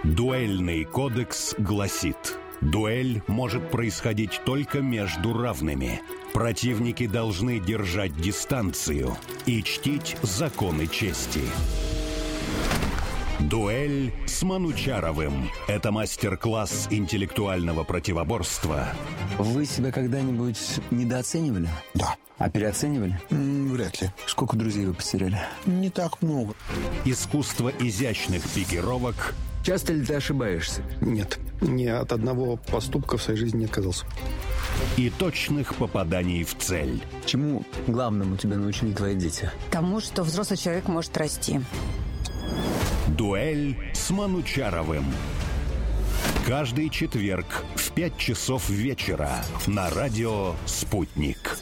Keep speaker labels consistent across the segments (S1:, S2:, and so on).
S1: Дуэльный кодекс гласит: дуэль может происходить только между равными. Противники должны держать дистанцию и чтить законы чести. Дуэль с Манучаровым. Это мастер-класс интеллектуального противоборства.
S2: Вы себя когда-нибудь недооценивали?
S3: Да.
S2: А переоценивали?
S3: Вряд ли.
S2: Сколько друзей вы потеряли?
S3: Не так много.
S1: Искусство изящных пикировок.
S2: Часто ли ты ошибаешься?
S4: Нет. Ни от одного поступка в своей жизни не отказался.
S1: И точных попаданий в цель.
S2: Чему главному тебя научили твои дети?
S5: Тому, что взрослый человек может расти.
S1: Дуэль с Манучаровым. Каждый четверг в 5 часов вечера на радио «Спутник».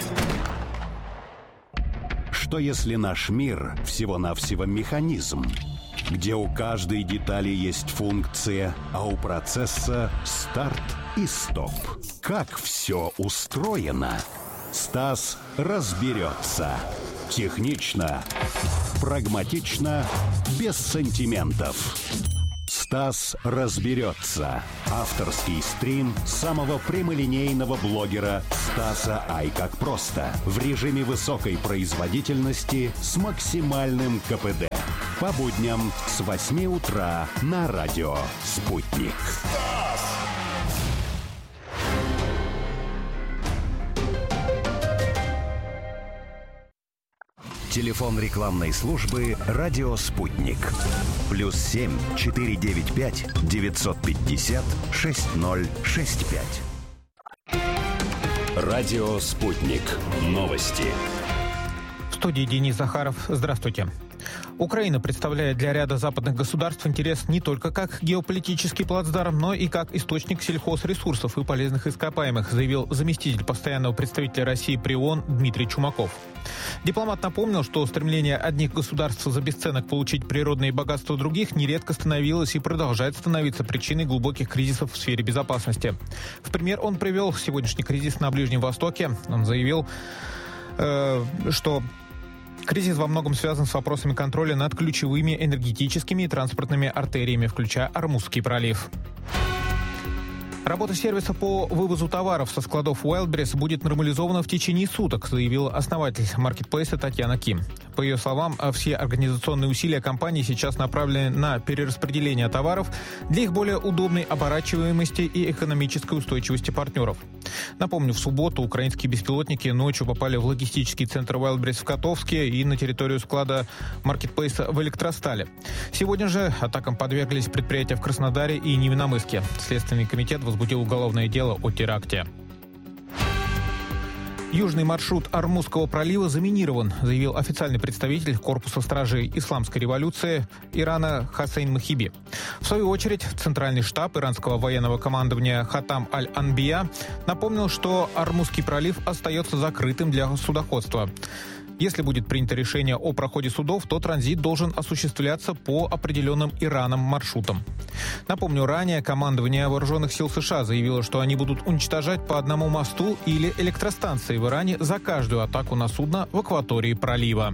S1: Что если наш мир всего-навсего механизм, где у каждой детали есть функция, а у процесса старт и стоп? Как все устроено? Стас разберется. Технично, прагматично, без сантиментов. Стас разберется. Авторский стрим самого прямолинейного блогера Стаса Ай как просто. В режиме высокой производительности с максимальным КПД. По будням с 8 утра на радио «Спутник». Телефон рекламной службы «Радио Спутник». +7 495 950 6065. Радио Спутник. Новости.
S6: В студии Денис Захаров. Здравствуйте. Украина представляет для ряда западных государств интерес не только как геополитический плацдарм, но и как источник сельхозресурсов и полезных ископаемых, заявил заместитель постоянного представителя России при ООН Дмитрий Чумаков. Дипломат напомнил, что стремление одних государств за бесценок получить природные богатства других нередко становилось и продолжает становиться причиной глубоких кризисов в сфере безопасности. В пример он привел сегодняшний кризис на Ближнем Востоке. Он заявил, что кризис во многом связан с вопросами контроля над ключевыми энергетическими и транспортными артериями, включая Ормузский пролив. Работа сервиса по вывозу товаров со складов Wildberries будет нормализована в течение суток, заявила основатель маркетплейса Татьяна Ким. По ее словам, все организационные усилия компании сейчас направлены на перераспределение товаров для их более удобной оборачиваемости и экономической устойчивости партнеров. Напомню, в субботу украинские беспилотники ночью попали в логистический центр Wildberries в Котовске и на территорию склада маркетплейса в Электростале. Сегодня же атакам подверглись предприятия в Краснодаре и Невиномысске. Следственный комитет возбудил уголовное дело о теракте. Южный маршрут Ормузского пролива заминирован, заявил официальный представитель Корпуса стражей Исламской революции Ирана Хасейн Махиби. В свою очередь, Центральный штаб иранского военного командования Хатам Аль-Анбия напомнил, что Ормузский пролив остается закрытым для судоходства. Если будет принято решение о проходе судов, то транзит должен осуществляться по определенным Ираном маршрутам. Напомню, ранее командование Вооруженных сил США заявило, что они будут уничтожать по одному мосту или электростанции в Иране за каждую атаку на судно в акватории пролива.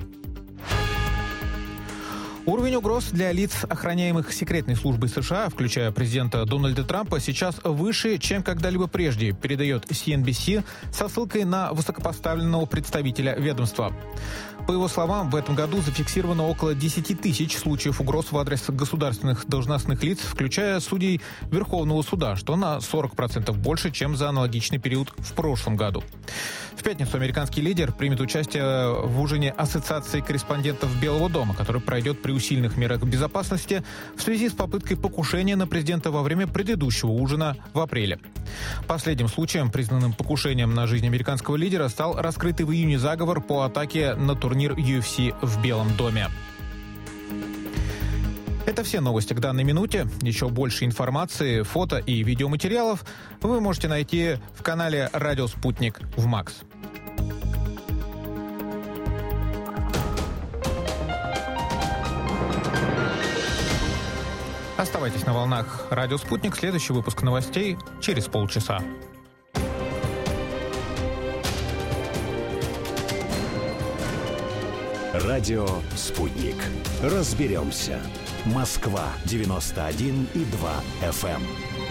S6: Уровень угроз для лиц, охраняемых секретной службой США, включая президента Дональда Трампа, сейчас выше, чем когда-либо прежде, передает CNBC со ссылкой на высокопоставленного представителя ведомства. По его словам, в этом году зафиксировано около 10 тысяч случаев угроз в адрес государственных должностных лиц, включая судей Верховного суда, что на 40% больше, чем за аналогичный период в прошлом году. В пятницу американский лидер примет участие в ужине Ассоциации корреспондентов Белого дома, который пройдет при усиленных мерах безопасности в связи с попыткой покушения на президента во время предыдущего ужина в апреле. Последним случаем, признанным покушением на жизнь американского лидера, стал раскрытый в июне заговор по атаке на турнир UFC в Белом доме. Это все новости к данной минуте. Еще больше информации, фото и видеоматериалов вы можете найти в канале «Радио Спутник» в МАКС. Оставайтесь на волнах «Радио Спутник». Следующий выпуск новостей через полчаса.
S1: Радио «Спутник». Разберемся. Москва 91,2 FM.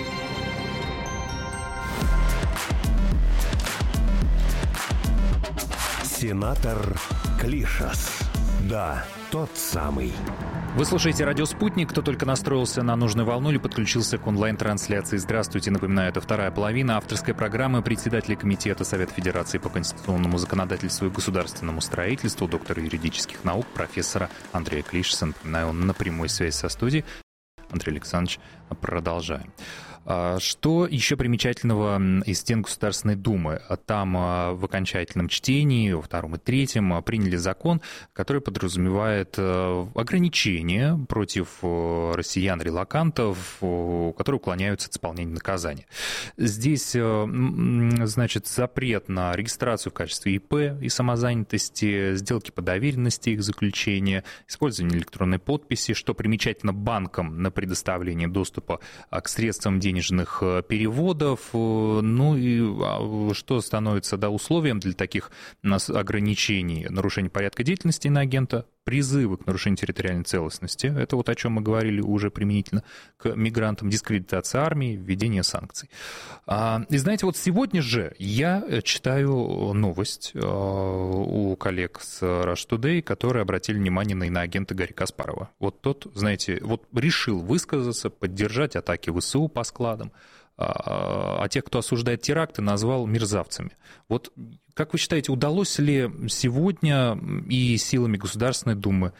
S1: Сенатор Клишас. Да, тот самый.
S7: Вы слушаете «Радио Спутник». Кто только настроился на нужную волну или подключился к онлайн-трансляции. Здравствуйте. Напоминаю, это вторая половина авторской программы председателя Комитета Совета Федерации по конституционному законодательству и государственному строительству, доктора юридических наук, профессора Андрея Клишаса. Напоминаю, он на прямой связи со студией. Андрей Александрович, продолжаем. Что еще примечательного из стен Государственной Думы? Там в окончательном чтении, во втором и третьем, приняли закон, который подразумевает ограничения против россиян-релокантов, которые уклоняются от исполнения наказания. Здесь, значит, запрет на регистрацию в качестве ИП и самозанятости, сделки по доверенности их заключения, использование электронной подписи, что примечательно банкам на предоставление доступа к средствам денежных переводов, ну и что становится условием для таких ограничений: нарушение порядка деятельности иноагента, призывы к нарушению территориальной целостности, это вот о чем мы говорили уже применительно к мигрантам, дискредитация армии, введение санкций. И знаете, вот сегодня же я читаю новость у коллег с Rush Today, которые обратили внимание на иноагента Гарри Каспарова. Вот тот, знаете, вот решил высказаться, поддержать атаки ВСУ по складам, а тех, кто осуждает теракты, назвал мерзавцами. Вот как вы считаете, удалось ли сегодня и силами Государственной Думы,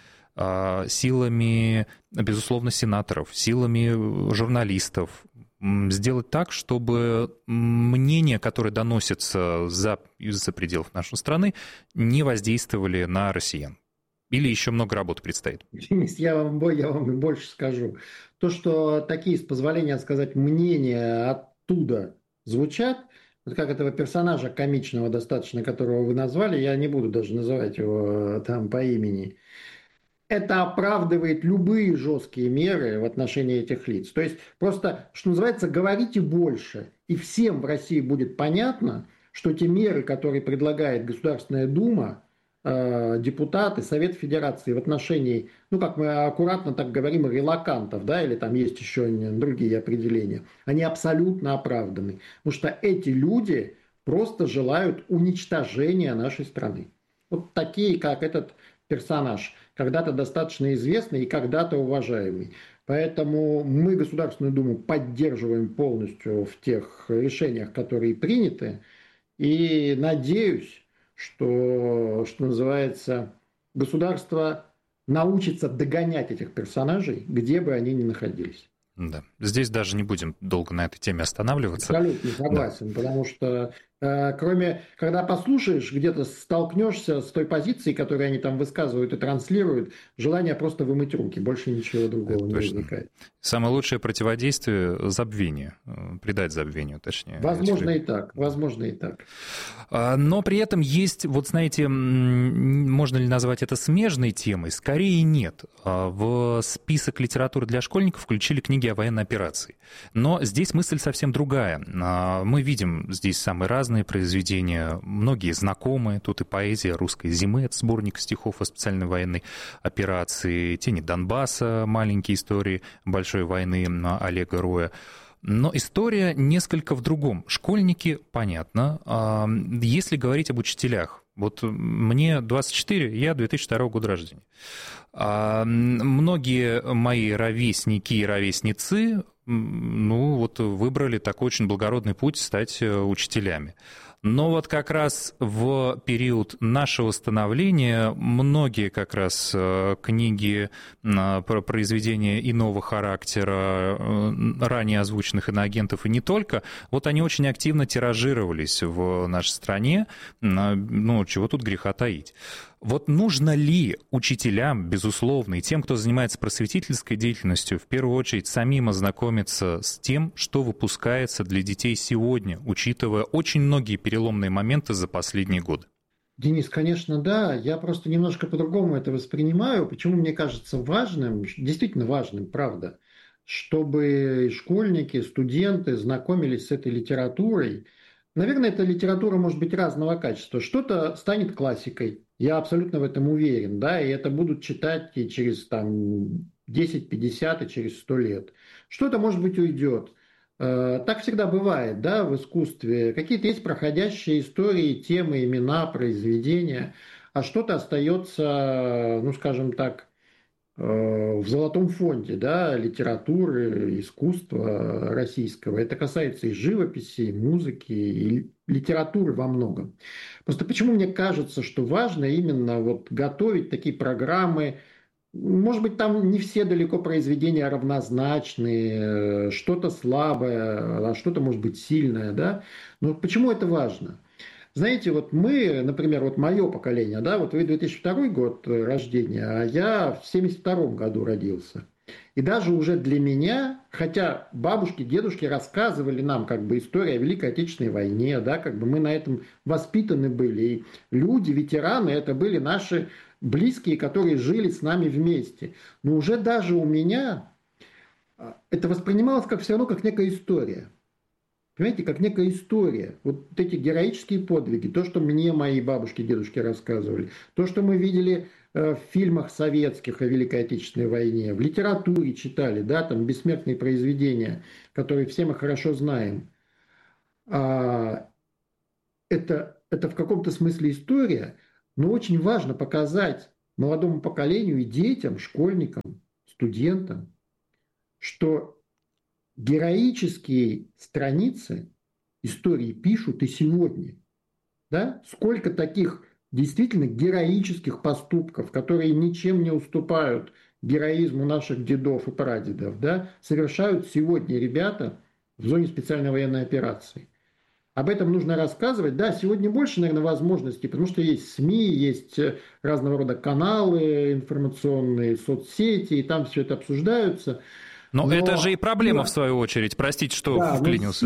S7: силами, безусловно, сенаторов, силами журналистов сделать так, чтобы мнения, которые доносятся из-за пределов нашей страны, не воздействовали на россиян? Или еще много работы предстоит?
S8: Денис, я вам больше скажу. То, что такие, с позволения сказать, мнения оттуда звучат, вот как этого персонажа комичного достаточно, которого вы назвали, я не буду даже называть его там по имени, это оправдывает любые жесткие меры в отношении этих лиц. То есть просто, что называется, говорите больше, и всем в России будет понятно, что те меры, которые предлагает Государственная Дума, депутаты, Совет Федерации в отношении, ну, как мы аккуратно так говорим, релокантов, да, или там есть еще другие определения, они абсолютно оправданы. Потому что эти люди просто желают уничтожения нашей страны. Вот такие, как этот персонаж, когда-то достаточно известный и когда-то уважаемый. Поэтому мы Государственную Думу поддерживаем полностью в тех решениях, которые приняты, и надеюсь, что называется, государство научится догонять этих персонажей, где бы они ни находились.
S7: Да. Здесь даже не будем долго на этой теме останавливаться.
S8: Абсолютно согласен, да. Потому что кроме, когда послушаешь, где-то столкнешься с той позицией, которую они там высказывают и транслируют, желание просто вымыть руки, больше ничего другого не возникает.
S7: Самое лучшее противодействие – забвение, придать забвению, точнее.
S8: Возможно и так, возможно и так.
S7: Но при этом есть, вот знаете, можно ли назвать это смежной темой? Скорее нет. В список литературы для школьников включили книги о военной операции. Но здесь мысль совсем другая. Мы видим здесь самые разные произведения, многие знакомые. Тут и поэзия «Русской зимы», это сборник стихов о специальной военной операции, «Тени Донбасса», маленькие истории большой войны Олега Роя. Но история несколько в другом. Школьники, понятно. Если говорить об учителях, вот мне 24, я 2002 года рождения. Многие мои ровесники и ровесницы, ну, вот выбрали такой очень благородный путь стать учителями. Но вот как раз в период нашего становления многие как раз книги про произведения иного характера, ранее озвученных иноагентов и не только, вот они очень активно тиражировались в нашей стране, ну, чего тут греха таить. Вот нужно ли учителям, безусловно, и тем, кто занимается просветительской деятельностью, в первую очередь самим ознакомиться с тем, что выпускается для детей сегодня, учитывая очень многие переломные моменты за последние годы?
S8: Денис, конечно, да. Я просто немножко по-другому это воспринимаю. Почему мне кажется важным, действительно важным, правда, чтобы школьники, студенты знакомились с этой литературой. Наверное, эта литература может быть разного качества. Что-то станет классикой. Я абсолютно в этом уверен, да, и это будут читать и через там 10, 50 и через 100 лет. Что-то, может быть, уйдет. Так всегда бывает, да, в искусстве. Какие-то есть проходящие истории, темы, имена, произведения, а что-то остается, ну, скажем так, в золотом фонде, да, литературы, искусства российского. Это касается и живописи, и музыки, и литературы во многом. Просто почему мне кажется, что важно именно вот готовить такие программы. Может быть, там не все далеко произведения равнозначные, что-то слабое, а что-то, может быть, сильное, да. Но почему это важно? Знаете, вот мы, например, вот мое поколение, да, вот вы 2002 год рождения, а я в 1972 году родился. И даже уже для меня, хотя бабушки, дедушки рассказывали нам как бы историю о Великой Отечественной войне, да, как бы мы на этом воспитаны были. И люди, ветераны, это были наши близкие, которые жили с нами вместе. Но уже даже у меня это воспринималось как все равно как некая история. Понимаете, как некая история. Вот эти героические подвиги, то, что мне мои бабушки, дедушки рассказывали, то, что мы видели в фильмах советских о Великой Отечественной войне, в литературе читали, да, там бессмертные произведения, которые все мы хорошо знаем. Это в каком-то смысле история, но очень важно показать молодому поколению и детям, школьникам, студентам, что героические страницы истории пишут и сегодня. Да? Сколько таких действительно героических поступков, которые ничем не уступают героизму наших дедов и прадедов, да, совершают сегодня ребята в зоне специальной военной операции. Об этом нужно рассказывать. Да, сегодня больше, наверное, возможностей, потому что есть СМИ, есть разного рода каналы информационные, соцсети, и там все это обсуждается.
S7: Но это же и проблема, в свою очередь. Простите, что вклинился.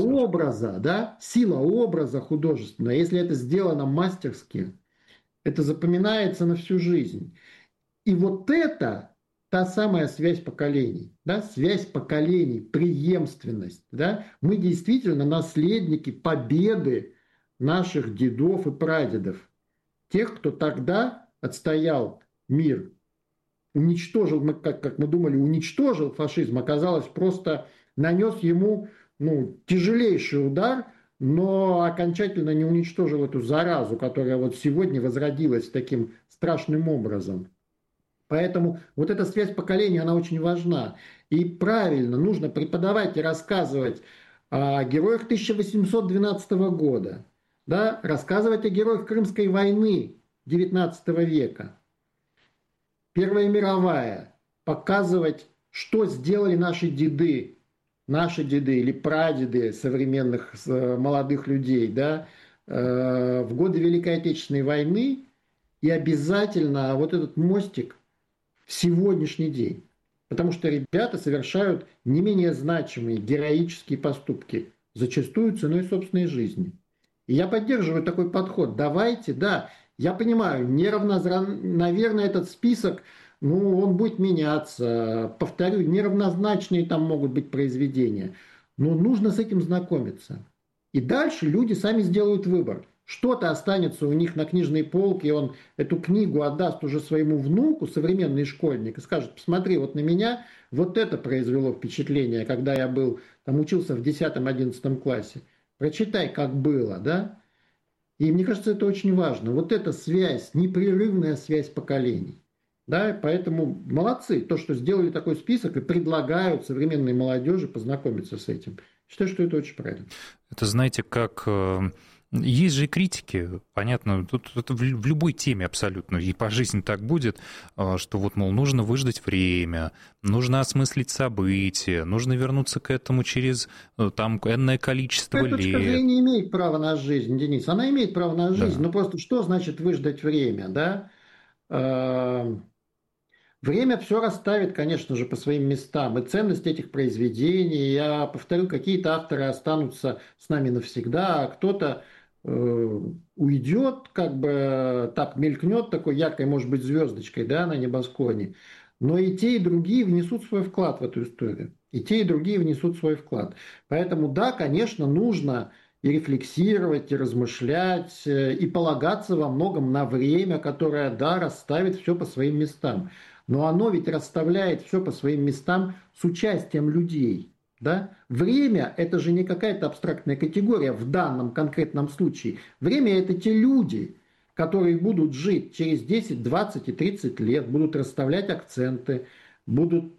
S7: Сила образа художественная,
S8: если это сделано мастерски, это запоминается на всю жизнь. И вот это та самая связь поколений, да, связь поколений, преемственность. Да? Мы действительно наследники победы наших дедов и прадедов, тех, кто тогда отстоял мир. Уничтожил, как мы думали, уничтожил фашизм, оказалось, просто нанес ему тяжелейший удар, но окончательно не уничтожил эту заразу, которая вот сегодня возродилась таким страшным образом. Поэтому вот эта связь поколений, она очень важна. И правильно, нужно преподавать и рассказывать о героях 1812 года, да, рассказывать о героях Крымской войны XIX века. Первая мировая, показывать, что сделали наши деды или прадеды современных молодых людей, да, в годы Великой Отечественной войны, и обязательно вот этот мостик в сегодняшний день. Потому что ребята совершают не менее значимые героические поступки, зачастую ценой собственной жизни. И я поддерживаю такой подход. Давайте, да, я понимаю, наверное, этот список, он будет меняться. Повторю, неравнозначные там могут быть произведения. Но нужно с этим знакомиться. И дальше люди сами сделают выбор. Что-то останется у них на книжной полке, и он эту книгу отдаст уже своему внуку, современный школьник, и скажет: посмотри, вот на меня вот это произвело впечатление, когда я учился в 10-11 классе. Прочитай, как было, да? И мне кажется, это очень важно. Вот эта связь, непрерывная связь поколений. Да, поэтому молодцы, то, что сделали такой список и предлагают современной молодежи познакомиться с этим. Считаю, что это очень правильно.
S7: Это, знаете, как... Есть же и критики, понятно, тут это в любой теме абсолютно, и по жизни так будет, что вот, мол, нужно выждать время, нужно осмыслить события, нужно вернуться к этому через там энное количество лет.
S8: Точка зрения имеет право на жизнь, Денис, она имеет право на жизнь, да. Но просто что значит выждать время, да? Время все расставит, конечно же, по своим местам. И ценность этих произведений, я повторю, какие-то авторы останутся с нами навсегда, а кто-то уйдет, как бы так мелькнет такой яркой, может быть, звездочкой, да, на небосклоне. Но и те, и другие внесут свой вклад в эту историю. И те, и другие внесут свой вклад. Поэтому, да, конечно, нужно и рефлексировать, и размышлять, и полагаться во многом на время, которое, да, расставит все по своим местам. но оно ведь расставляет все по своим местам с участием людей. Да? Время – это же не какая-то абстрактная категория в данном конкретном случае. Время – это те люди, которые будут жить через 10, 20 и 30 лет, будут расставлять акценты, будут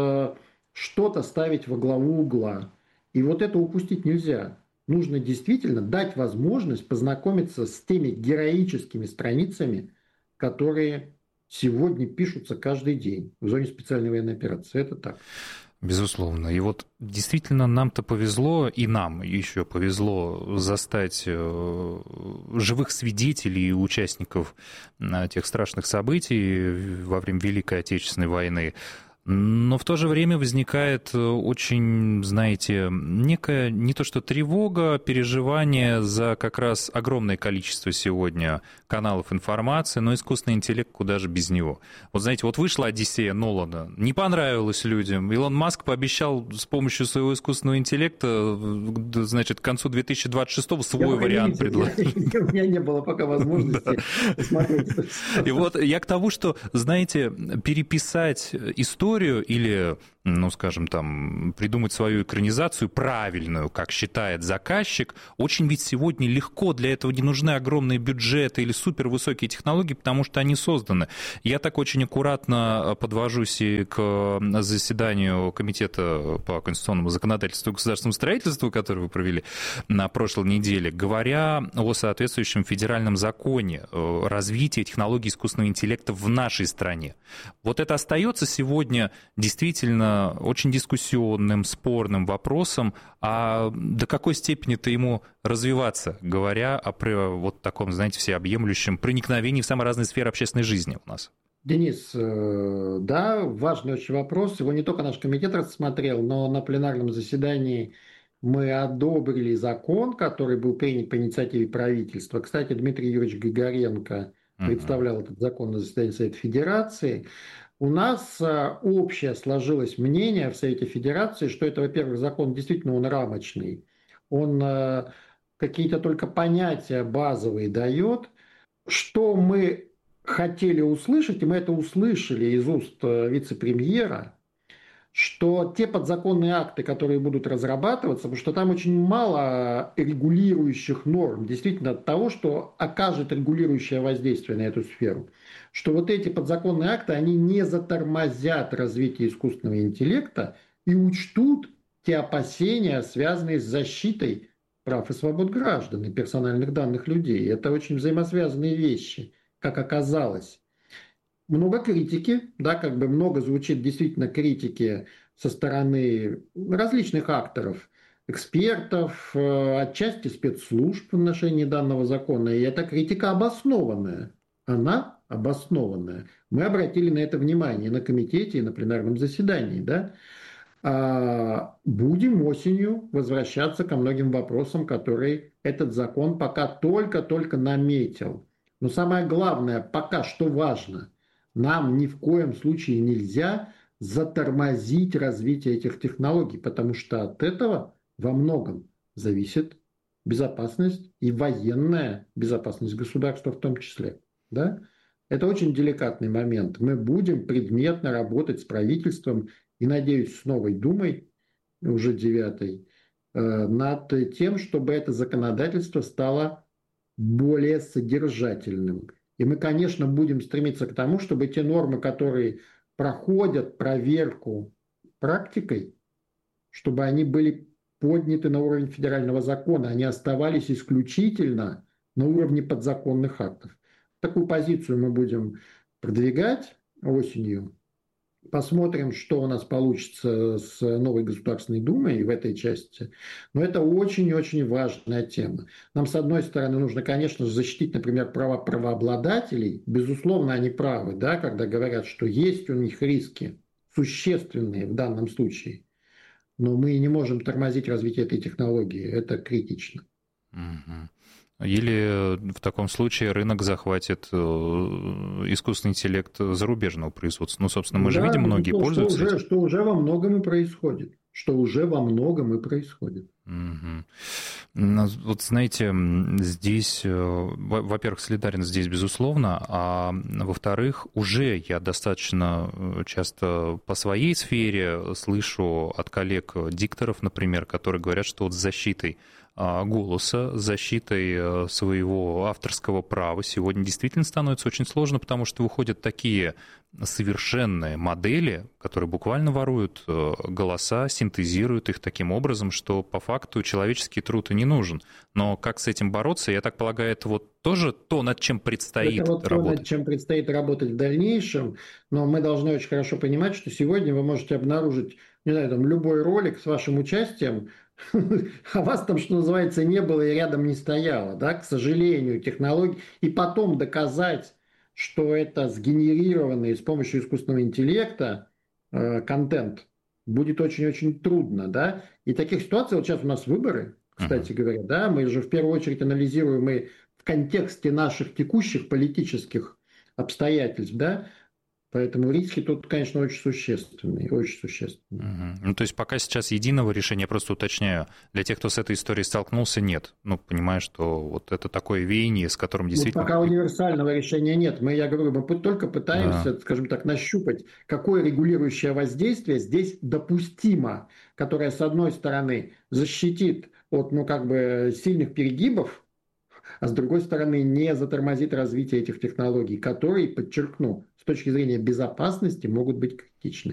S8: что-то ставить во главу угла. И вот это упустить нельзя. Нужно действительно дать возможность познакомиться с теми героическими страницами, которые сегодня пишутся каждый день в зоне специальной военной операции. Это так.
S7: Безусловно. И вот действительно нам-то повезло, и нам еще повезло застать живых свидетелей и участников тех страшных событий во время Великой Отечественной войны. Но в то же время возникает очень, знаете, некая не то что тревога, переживание за как раз огромное количество сегодня каналов информации, но искусственный интеллект куда же без него. Вот знаете, вот вышла «Одиссея» Нолана, не понравилась людям. Илон Маск пообещал с помощью своего искусственного интеллекта, значит, к концу 2026-го свой вариант предложить.
S8: У меня не было пока возможности посмотреть.
S7: И вот я к тому, что, знаете, переписать историю или, ну, скажем, там, придумать свою экранизацию правильную, как считает заказчик, очень ведь сегодня легко. Для этого не нужны огромные бюджеты или супервысокие технологии, потому что они созданы. Я так очень аккуратно подвожусь и к заседанию Комитета по конституционному законодательству и государственному строительству, который вы провели на прошлой неделе, говоря о соответствующем федеральном законе развития технологий искусственного интеллекта в нашей стране. Вот это остается сегодня действительно очень дискуссионным, спорным вопросом, а до какой степени-то ему развиваться, говоря о вот таком, знаете, всеобъемлющем проникновении в самые разные сферы общественной жизни у нас?
S8: Денис, да, важный очень вопрос. Его не только наш комитет рассмотрел, но на пленарном заседании мы одобрили закон, который был принят по инициативе правительства. Кстати, Дмитрий Юрьевич Григоренко представлял этот закон на заседании Совета Федерации. У нас общее сложилось мнение в Совете Федерации, что это, во-первых, закон действительно он рамочный, он какие-то только понятия базовые дает. Что мы хотели услышать, и мы это услышали из уст вице-премьера, что те подзаконные акты, которые будут разрабатываться, потому что там очень мало регулирующих норм, действительно от того, что окажет регулирующее воздействие на эту сферу, что вот эти подзаконные акты, они не затормозят развитие искусственного интеллекта и учтут те опасения, связанные с защитой прав и свобод граждан и персональных данных людей. Это очень взаимосвязанные вещи, как оказалось. Много критики, да, как бы много звучит действительно критики со стороны различных акторов, экспертов, отчасти спецслужб в отношении данного закона. И эта критика обоснованная. Она обоснованная. Мы обратили на это внимание на комитете и на пленарном заседании. Да? Будем осенью возвращаться ко многим вопросам, которые этот закон пока только-только наметил. Но самое главное, пока что важно, нам ни в коем случае нельзя затормозить развитие этих технологий, потому что от этого во многом зависит безопасность и военная безопасность государства в том числе. Да? Это очень деликатный момент. Мы будем предметно работать с правительством и, надеюсь, с новой Думой, уже 9-й, над тем, чтобы это законодательство стало более содержательным. И мы, конечно, будем стремиться к тому, чтобы те нормы, которые проходят проверку практикой, чтобы они были подняты на уровень федерального закона, они оставались исключительно на уровне подзаконных актов. Такую позицию мы будем продвигать осенью. Посмотрим, что у нас получится с новой Государственной Думой в этой части. Но это очень-очень важная тема. Нам, с одной стороны, нужно, конечно же, защитить, например, права правообладателей. Безусловно, они правы, да, когда говорят, что есть у них риски существенные в данном случае. Но мы не можем тормозить развитие этой технологии. Это критично.
S7: Или в таком случае рынок захватит искусственный интеллект зарубежного производства. Ну, собственно, мы же видим, многие пользуются этим.
S8: Что уже во многом и происходит. что уже во многом и происходит.
S7: Вот знаете, здесь, во-первых, солидарен здесь, безусловно, а во-вторых, уже я достаточно часто по своей сфере слышу от коллег-дикторов, например, которые говорят, что вот с защитой голоса, с защитой своего авторского права сегодня действительно становится очень сложно, потому что выходят такие совершенные модели, которые буквально воруют голоса, синтезируют их таким образом, что по факту человеческий труд и не нужен. Но как с этим бороться, я так полагаю, это вот тоже то, над чем предстоит
S8: работать. Это вот то, над чем предстоит работать в дальнейшем, но мы должны очень хорошо понимать, что сегодня вы можете обнаружить, не знаю, там, любой ролик с вашим участием, а вас там, что называется, не было и рядом не стояло, да, к сожалению, технологии, и потом доказать, что это сгенерированный с помощью искусственного интеллекта контент, будет очень-очень трудно, да, и таких ситуаций, вот сейчас у нас выборы, кстати говоря, да, мы же в первую очередь анализируем и в контексте наших текущих политических обстоятельств, да, поэтому риски тут, конечно, очень существенные, очень существенные.
S7: Ну, то есть пока сейчас единого решения, я просто уточняю, для тех, кто с этой историей столкнулся, нет. Ну, понимаю, что вот это такое веяние, с которым действительно...
S8: Пока универсального решения нет. Я говорю, мы только пытаемся, скажем так, нащупать, какое регулирующее воздействие здесь допустимо, которое, с одной стороны, защитит от, сильных перегибов, а с другой стороны, не затормозит развитие этих технологий, которые, подчеркну, с точки зрения безопасности могут быть критичны.